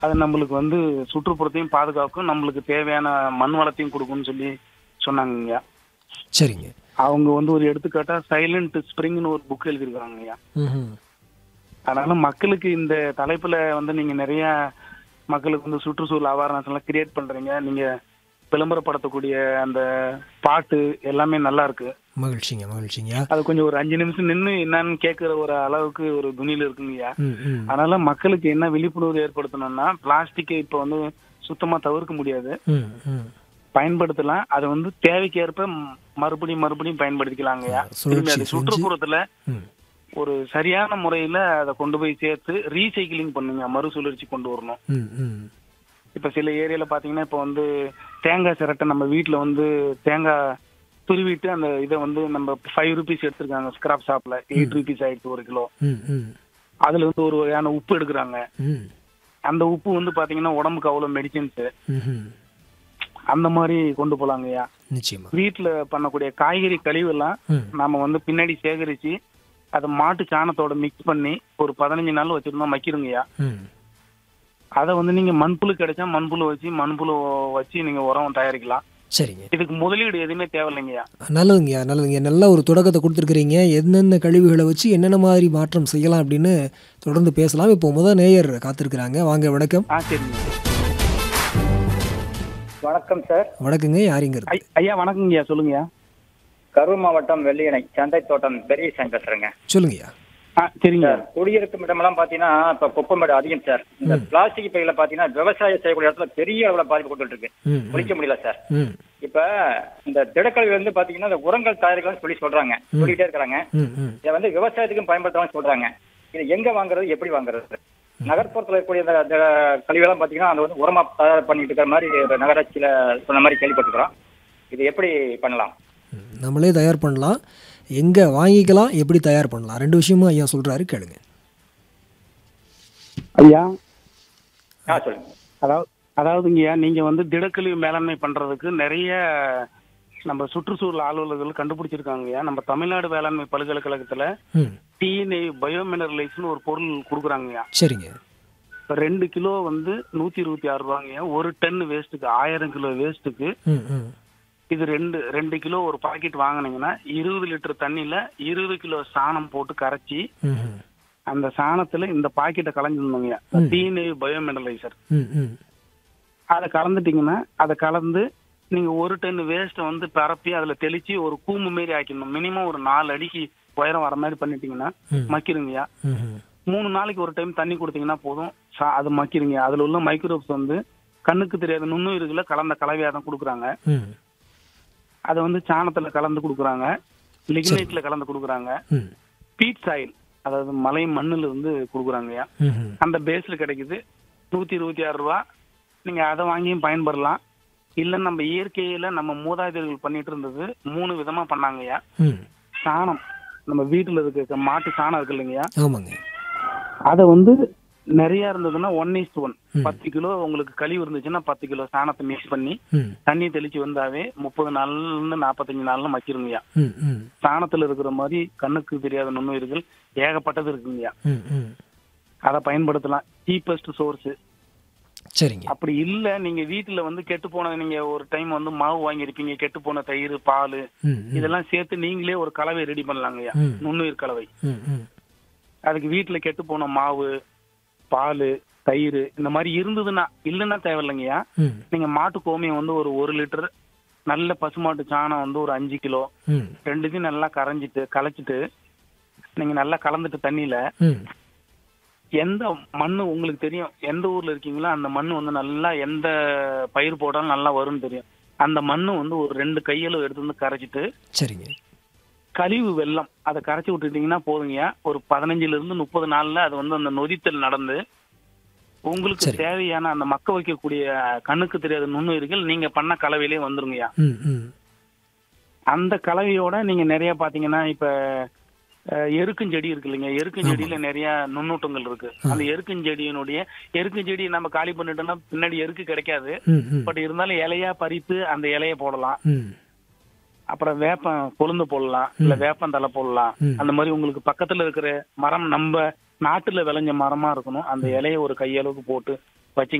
அது நம்மளுக்கு வந்து சுற்றுப்புறத்தையும் பாதுகாக்கும், நம்மளுக்கு தேவையான மண் வளத்தையும் கொடுக்கும்னு சொல்லி சொன்னாங்கய்யா. சரிங்க. அவங்க வந்து ஒரு எடுத்துக்காட்டா சைலண்ட் ஸ்ப்ரிங்னு ஒரு புக் எழுதியிருக்காங்கய்யா. ம்ஹும். அதனால மக்களுக்கு இந்த தலைப்புல வந்து நீங்க நிறைய மக்களுக்கு வந்து சுற்றுச்சூழல் அவேர்னஸ் எல்லாம் கிரியேட் பண்றீங்க. நீங்க விளம்பரப்படுத்தக்கூடிய அந்த பாட்டு எல்லாமே நல்லா இருக்கு. மகிழ்ச்சிங்க மகிழ்ச்சிங்க. அது கொஞ்சம் ஒரு 5 நிமிஷம் நின்று என்னன்னு கேட்கிற ஒரு அளவுக்கு ஒரு துணியில இருக்குங்கய்யா. ம் ம் அதனால மக்களுக்கு என்ன விழிப்புணர்வு ஏற்படுத்தணும்னா, பிளாஸ்டிக்கை இப்ப வந்து சுத்தமா தவிர்க்க முடியாது, ம் ம் பயன்படுத்தலாம். அதை வந்து தேவைக்கேற்ப மறுபடியும் பயன்படுத்திக்கலாங்கய்யா. சுழற்சி திரும்பி அது செஞ்சு. சுற்றுப்புறத்துல ம் ஒரு சரியான முறையில அதை கொண்டு போய் சேர்த்து ரீசைக்கிளிங் பண்ணுங்க, மறுசுழற்சி கொண்டு வரணும். ம் ம் இப்ப சில ஏரியால பாத்தீங்கன்னா இப்ப வந்து தேங்காய் சிரட்டை நம்ம வீட்டுல வந்து தேங்காய் துருவிட்டு அந்த இதை வந்து நம்ம 5 rupees எடுத்திருக்காங்க ஸ்கிராப் ஷாப்ல, 8 rupees ஆயிடுச்சு 1 கிலோ. ம் ம் அதுல வந்து ஒரு வகையான உப்பு எடுக்கிறாங்க. ம் அந்த உப்பு வந்து பாத்தீங்கன்னா உடம்புக்கு அவ்வளவு மெடிசின்ஸ். ம்ஹும். அந்த மாதிரி கொண்டு போலாங்கய்யா. நிச்சயமா. வீட்டுல பண்ணக்கூடிய காய்கறி கழிவு எல்லாம் ம் நாம வந்து பின்னாடி சேகரிச்சு அதை மாட்டு சாணத்தோட மிக்ஸ் பண்ணி ஒரு 15 நாள் வச்சிருந்தா மக்கிருங்கய்யா. ம் அதை வந்து நீங்க மண்புழு கிடைச்சா மண்புழு வச்சு நீங்க உரம் தயாரிக்கலாம். சரிங்க. இதுக்கு முதலீடு எதுவுமே தேவையில்லைங்கய்யா. நல்லதுங்கய்யா நல்லதுங்க. நல்ல ஒரு தொடக்கத்தை கொடுத்துருக்குறீங்க. என்னென்ன கழிவுகளை வச்சு என்னென்ன மாதிரி மாற்றம் செய்யலாம் அப்படின்னு தொடர்ந்து பேசலாம். இப்போ முதல் நேயர் காத்திருக்கிறாங்க. வாங்க, வணக்கம். சரிங்க. வணக்கம் சார். வணக்கங்க. யாருங்கிறது? ஐயா வணக்கங்கய்யா, சொல்லுங்கய்யா. கரூர் மாவட்டம் வெள்ளியணை சந்தை தோட்டம் பெரியசாமி பேசுறேங்க. சொல்லுங்கய்யா. சரிங்க. சார், குடியிருக்கும் இடமெல்லாம் பாத்தீங்கன்னா இப்ப குப்பமேடு அதிகம் சார். இந்த பிளாஸ்டிக் பையில பாத்தீங்கன்னா விவசாயம் செய்யக்கூடிய இடத்துல பெரிய அளவுல பாதிப்பு கொடுத்துட்டு இருக்கு. ம் குளிக்க முடியல சார். ம் இப்ப இந்த திடக்கழிவு வந்து பாத்தீங்கன்னா இந்த உரங்கள் தயாரிக்கலாம்னு சொல்றாங்க, சொல்லிட்டே இருக்கிறாங்க. ம் ம் இதை வந்து விவசாயத்துக்கும் பயன்படுத்தலாம்னு சொல்றாங்க. இது எங்க வாங்குறது, எப்படி வாங்குறது? நகர்ப்புறத்துல இருக்கக்கூடிய இந்த கழிவெல்லாம் பாத்தீங்கன்னா அது வந்து உரமா தயார் பண்ணிட்டு இருக்கிற மாதிரி நகராட்சியில சொன்ன மாதிரி கேள்விப்பட்டிருக்கிறோம். இது எப்படி பண்ணலாம்? நம்மளே தயார் பண்ணலாம். எங்கே வாங்கிக்கலாம், எப்படி தயார் பண்ணலாம், 2 விஷயமும் ஐயா சொல்கிறாரு, கேளுங்க. ஐயா சொல்லுங்க. அதாவதுங்கய்யா, நீங்க வந்து திடக்கழிவு மேலாண்மை பண்றதுக்கு நிறைய நம்ம சுற்றுச்சூழல் அலுவலர்கள் கண்டுபிடிச்சிருக்காங்கய்யா. நம்ம தமிழ்நாடு வேளாண்மை பல்கலைக்கழகத்துல டிஎன்ஏ பயோமினரலைஸ்னு ஒரு பொருள் கொடுக்குறாங்கய்யா. சரிங்க. 2 கிலோ வந்து 126 ரூபாங்கய்யா. 1 டன் வேஸ்ட்டுக்கு 1000 கிலோ வேஸ்ட்டுக்கு இது 2 கிலோ ஒரு பாக்கெட் வாங்கினீங்கன்னா 20 லிட்டர் தண்ணியில 20 கிலோ சாணம் போட்டு கரைச்சி அந்த சாணத்துல இந்த பாக்கெட்டை கலந்துருந்தோங்க, டிஎன்ஏ பயோமினரலைசர். அதை கலந்துட்டீங்கன்னா அதை கலந்து நீங்க 1 டன் வேஸ்ட்டை வந்து பரப்பி அதுல தெளிச்சு ஒரு கூம்பு மாரி ஆக்கிடணும். மினிமம் ஒரு 4 அடிக்கு உயரம் வர மாதிரி பண்ணிட்டீங்கன்னா மக்கிருங்கய்யா. 3 நாளைக்கு ஒரு டைம் தண்ணி கொடுத்தீங்கன்னா போதும், அது மக்கிருங்க. அதுல உள்ள மைக்ரோப்ஸ் வந்து கண்ணுக்கு தெரியாத நுண்ணுயிர்களை கலந்த கலவையா தான் கொடுக்குறாங்க. அதை வந்து சாணத்துல கலந்து கொடுக்குறாங்க, லிக்னைட்ல கலந்து கொடுக்குறாங்க, பீட் சாயில் அதாவது மலை மண்ணுல இருந்து கொடுக்குறாங்கய்யா. அந்த பேஸ்ல கிடைக்குது. 126 ரூபா. நீங்க அதை வாங்கியும் பயன்படலாம். இல்ல நம்ம இயற்கையில நம்ம மூதாதையர்கள் பண்ணிட்டு இருந்தது 3 விதமா பண்ணாங்கய்யா. சாணம், நம்ம வீட்டுல இருக்க மாட்டு சாணம் இருக்கு இல்லைங்கய்யா, அதை வந்து நிறைய இருந்ததுன்னா 1:1 10 கிலோ உங்களுக்கு கழிவு இருந்துச்சுன்னா 10 கிலோ சாணத்தை மிக்ஸ் பண்ணி தண்ணி தெளிச்சு வந்தாவே 30 நாள்ல இருந்து 45 நாள்ல மக்கிருங்கய்யா. சாணத்துல இருக்கிற மாதிரி கண்ணுக்கு தெரியாத நுண்ணுயிர்கள் ஏகப்பட்டது இருக்குங்கய்யா. அதை பயன்படுத்தலாம். Cheapest source. சரிங்க. அப்படி இல்ல நீங்க வீட்டுல வந்து கெட்டு போன, நீங்க ஒரு டைம் வந்து மாவு வாங்கியிருப்பீங்க, கெட்டு போன தயிர், பால் இதெல்லாம் சேர்த்து நீங்களே ஒரு கலவை ரெடி பண்ணலாங்கய்யா, நுண்ணுயிர் கலவை. அதுக்கு வீட்டுல கெட்டு போன மாவு, பால், தயிர் இந்த மாதிரி இருந்ததுன்னா, இல்லைன்னா தேவையில்லைங்கய்யா. நீங்க மாட்டு கோமியம் வந்து ஒரு 1 லிட்டர், நல்ல பசுமாட்டு சாணம் வந்து ஒரு 5 கிலோ, 2த்தையும் நல்லா கலைச்சிட்டு நீங்க நல்லா கலந்துட்டு தண்ணியில எந்த மண்ணு உங்களுக்கு தெரியும், எந்த ஊர்ல இருக்கீங்களோ அந்த மண்ணு வந்து நல்லா எந்த பயிர் போட்டாலும் நல்லா வரும்னு தெரியும். அந்த மண்ணு வந்து ஒரு 2 கையளவு எடுத்து வந்து கரைச்சிட்டு, சரிங்க, கழிவு வெள்ளம் அதை கரைச்சி விட்டுட்டீங்கன்னா போதுங்கய்யா. ஒரு 15ல இருந்து 30 நாள்ல அது வந்து அந்த நொதித்தல் நடந்து உங்களுக்கு தேவையான அந்த மக்க வைக்கக்கூடிய கண்ணுக்கு தெரியாத நுண்ணுயிர்கள் நீங்க பண்ண கலவையிலே வந்துருங்கய்யா. அந்த கலவையோட நீங்க நிறைய பாத்தீங்கன்னா இப்ப எருக்குஞ்செடி இருக்கு இல்லைங்க, எருக்குஞ்செடியில நிறைய நுண்ணூட்டங்கள் இருக்கு. அந்த எருக்குஞ்செடியை நம்ம காலி பண்ணிட்டோம்னா பின்னாடி எருக்கு கிடைக்காது. பட் இருந்தாலும் இலையா பறித்து அந்த இலைய போடலாம். அப்புறம் வேப்பம் கொழுந்து போடலாம், இல்ல வேப்பந்தலை போடலாம். அந்த மாதிரி உங்களுக்கு பக்கத்துல இருக்கிற மரம் நம்ம நாட்டுல விளைஞ்ச மரமா இருக்கணும். அந்த இலைய ஒரு கையளவுக்கு போட்டு வச்சு